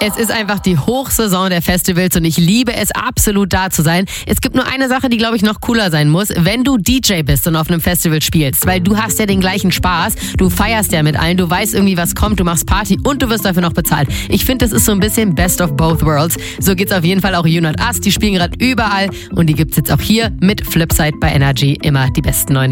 Es ist einfach die Hochsaison der Festivals und ich liebe es absolut, da zu sein. Es gibt nur eine Sache, die, glaube ich, noch cooler sein muss. Wenn du DJ bist und auf einem Festival spielst, weil du hast ja den gleichen Spaß, du feierst ja mit allen, du weißt irgendwie, was kommt, du machst Party und du wirst dafür noch bezahlt. Ich finde, das ist so ein bisschen Best of Both Worlds. So geht's auf jeden Fall auch You Not Us. Die spielen gerade überall und die gibt's jetzt auch hier mit Flipside bei Energy. Immer die besten neuen